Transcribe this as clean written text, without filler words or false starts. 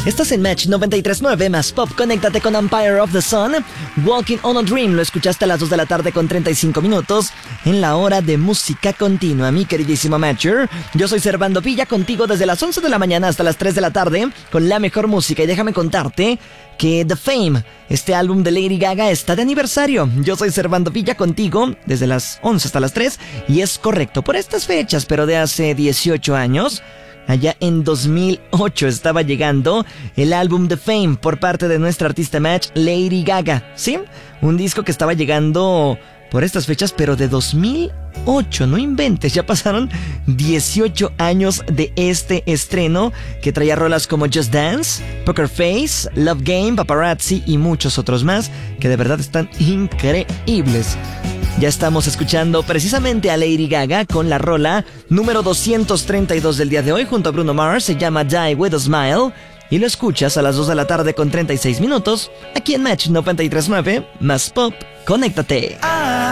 Estás en Match 93.9 más Pop. Conéctate con Empire of the Sun. Walking on a Dream lo escuchaste a las 2 de la tarde con 35 minutos en la hora de música continua, mi queridísimo Matcher. Yo soy Servando Villa, contigo desde las 11 de la mañana hasta las 3 de la tarde con la mejor música. Y déjame contarte que The Fame, este álbum de Lady Gaga, está de aniversario. Yo soy Servando Villa, contigo desde las 11 hasta las 3. Y es correcto, por estas fechas, pero de hace 18 años... Allá en 2008 estaba llegando el álbum The Fame por parte de nuestra artista Match, Lady Gaga, ¿sí? Un disco que estaba llegando por estas fechas, pero de 2008, no inventes, ya pasaron 18 años de este estreno que traía rolas como Just Dance, Poker Face, Love Game, Paparazzi y muchos otros más que de verdad están increíbles. Ya estamos escuchando precisamente a Lady Gaga con la rola número 232 del día de hoy junto a Bruno Mars. Se llama Die With a Smile y lo escuchas a las 2 de la tarde con 36 minutos aquí en Match 93.9 más Pop. Conéctate.